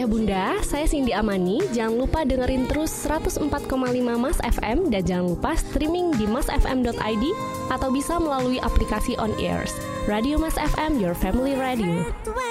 Ayah Bunda, saya Cindy Amani. Jangan lupa dengerin terus 104,5 Mas FM dan jangan lupa streaming di masfm.id atau bisa melalui aplikasi On Airs. Radio Mas FM, your family radio.